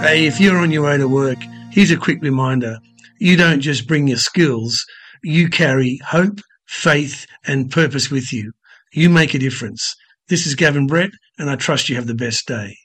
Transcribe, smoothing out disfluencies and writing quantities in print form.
Hey, if you're on your way to work, here's a quick reminder. You don't just bring your skills, you carry hope, faith, and purpose with you. You make a difference. This is Gavin Brett, and I trust you have the best day.